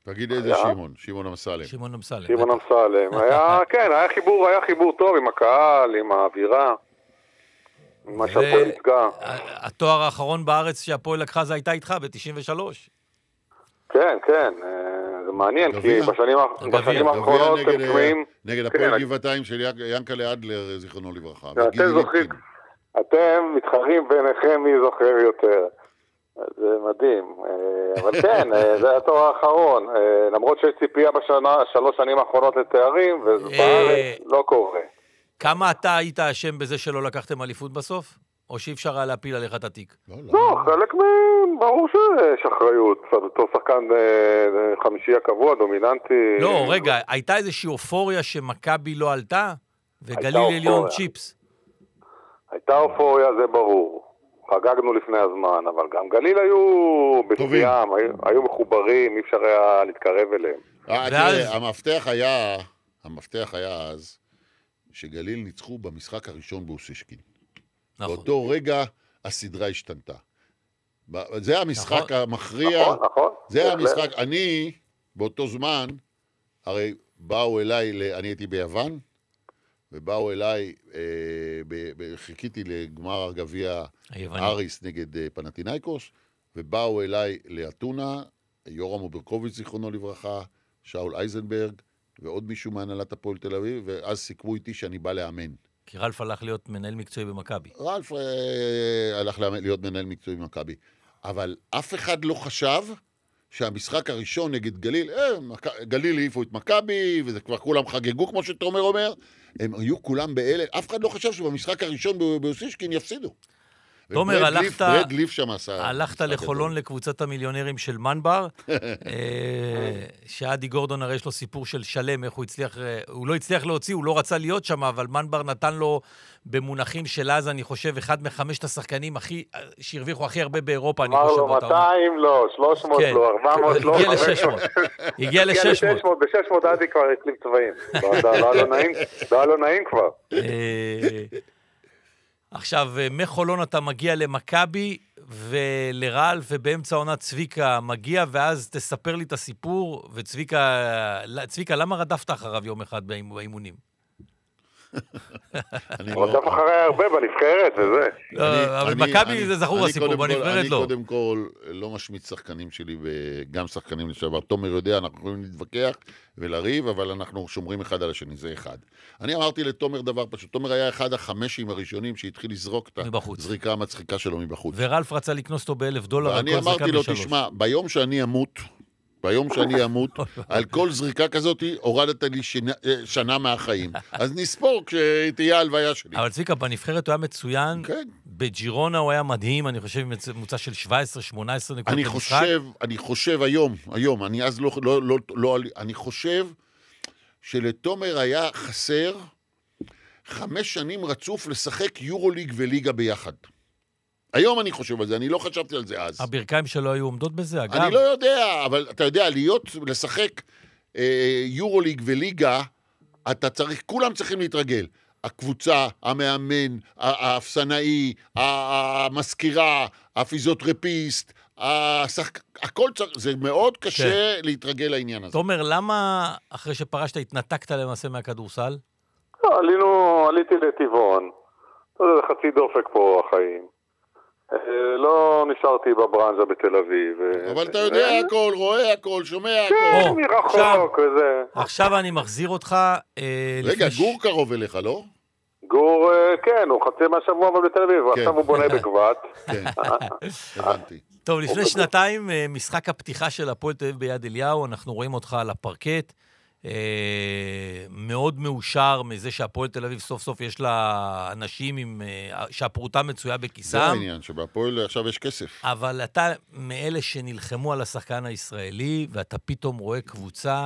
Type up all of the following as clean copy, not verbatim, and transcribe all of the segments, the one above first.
תגיד איזה שמעון? שמעון אמסלם. שמעון אמסלם. שמעון אמסלם. כן, היה חיבור טוב עם הקהל, עם האווירה. מה שהפועל ייצגה. התואר האחרון בארץ שהפועל לקחה זה הייתה איתך ב-93. כן, כן. זה מעניין, כי בשנים האחרונות אתם שומעים... נגד הפועל גבעתיים של ינקלה אדלר, זיכרונו לברכה. אתם זוכרים, אתם מתחרים ביניכם מי זוכר יותר. זה מדהים. אבל כן, זה התואר האחרון. למרות שיש ציפייה בשלוש שנים האחרונות לתארים, ובארץ לא קורה. כמה אתה היית אשם בזה שלא לקחתם אליפות בסוף? או שאי אפשר היה להפיל עליך את התיק? לא, חלק מהם, ברור שיש אחריות. אותו שחקן חמישי הקבוע, דומיננטי. לא, רגע, הייתה איזושהי אופוריה שמכבי לא עלתה? וגליל עליון צ'יפס? הייתה אופוריה, זה ברור. חגגנו לפני הזמן, אבל גם גליל היו בתביעם, היו מחוברים, אי אפשר היה להתקרב אליהם. המפתח היה אז שגליל ניצחו במשחק הראשון באוסישקין. באותו רגע הסדרה השתנתה. זה המשחק המכריע. זה המשחק. אני, באותו זמן, הרי באו אליי, אני הייתי ביוון, ובאו אליי, חיכיתי לגמר הגביע אריס נגד פנתינייקוס, ובאו אליי לאתונה, יורם אוברקוביץ' זיכרונו לברכה, שאול אייזנברג, ועוד מישהו מהנהלת הפועל תל אביב, ואז סיכמו איתי שאני בא לאמן. כי רלף הלך להיות מנהל מקצועי במכבי. רלף הלך להיות מנהל מקצועי במכבי. אבל אף אחד לא חשב שהמשחק הראשון נגד גליל, גליל העיפו את מכבי, וזה כבר כולם חגגו, כמו שתומר אומר, הם היו כולם באלה, אף אחד לא חשב שבמשחק הראשון באוסישקין יפסידו. תומר, הלכת לחולון לקבוצת המיליונרים של מנבר, שעדי גורדון הרי יש לו סיפור של שלם, איך הוא לא הצליח להוציא, הוא לא רצה להיות שם, אבל מנבר נתן לו במונחים של אז, אני חושב, אחד מחמשת השחקנים שהרוויחו הכי הרבה באירופה, אני חושב. אמר לו 200 לא, 300 לא, 400 לא. הגיע ל-600. ב-600 עדי כבר הצליב צבעים. לא היה לו נעים כבר. עכשיו, מחולון אתה מגיע למכבי ולרל, ובאמצע עונה צביקה מגיע, ואז תספר לי את הסיפור, וצביקה, למה רדפת אחריו יום אחד באימונים? רדף אחרי הרבה בנבחרת וזה. אבל מכבי זה זכור הסיפור, בנבחרת לא. אני קודם כל לא משמיץ שחקנים שלי, וגם שחקנים לשעבר. תומר יודע, אנחנו יכולים להתווכח ולריב, אבל אנחנו שומרים אחד על השני, זה אחד. אני אמרתי לתומר דבר פשוט, תומר היה אחד החמשים הראשונים שהתחיל לזרוק את הזריקה המצחיקה שלו מבחוץ. ורלף רצה לקנוס אותו $1,000, ואני אמרתי לו, תשמע, ביום שאני אמות, על כל זריקה כזאת, הורדת לי שנה מהחיים. אז נספור כשתהיה ההלוויה שלי. אבל צביקה, בנבחרת הוא היה מצוין, בג'ירונה הוא היה מדהים, אני חושב, ממוצע של 17-18 נקודות במשחק. אני חושב היום, אני אז אני חושב שלתומר היה חסר 5 שנים רצוף לשחק יורוליג וליגה ביחד. היום אני חושב על זה, אני לא חשבתי על זה אז. הברכיים שלו היו עומדות בזה, אגב? אני לא יודע, אבל אתה יודע, לשחק יורוליג וליגה, כולם צריכים להתרגל. הקבוצה, המאמן, האפסנאי, המזכירה, הפיזיותרפיסט, הכל זה מאוד קשה להתרגל לעניין הזה. תומר, למה אחרי שפרשת התנתקת למעשה מהכדורסל? עליתי לטבעון. זה חצי דופק פה החיים. לא נשארתי בברנז'ה בתל אביב. אבל אתה יודע הכל, רואה הכל, שומע הכל. כן, מרחוק וזה. עכשיו אני מחזיר אותך... רגע, גור קרוב אליך, לא? גור, כן, הוא חצי מהשבוע אבל בתל אביב, עכשיו הוא בונה בגבת. כן, הבנתי. טוב, לפני שנתיים, משחק הפתיחה של הפועל תל אביב ביד אליהו, אנחנו רואים אותך על הפרקט, מאוד מאושר מזה שהפועל תל אביב סוף סוף יש לה אנשים שהפרוטה מצויה בכיסם. זה העניין, שבפועל עכשיו יש כסף. אבל אתה מאלה שנלחמו על השחקן הישראלי, ואתה פתאום רואה קבוצה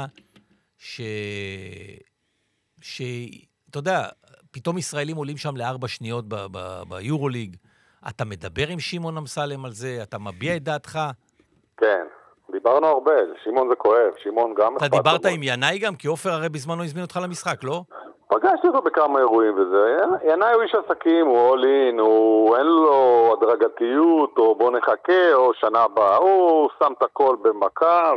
אתה יודע, פתאום ישראלים עולים שם ל4 שניות ביורוליג. אתה מדבר עם שמעון אמסלם על זה? אתה מביע את דעתך? כן. דיברנו הרבה, שמעון זה כואב, שמעון גם... אתה דיברת עם ינאי גם? כי אופר הרי בזמנו הזמין אותך למשחק, לא? פגשתי אותו בכמה אירועים וזה. ינאי הוא איש עסקים, הוא אולין, אין לו הדרגתיות, או בוא נחכה, או שנה הבאה. הוא שם את הכל במכה,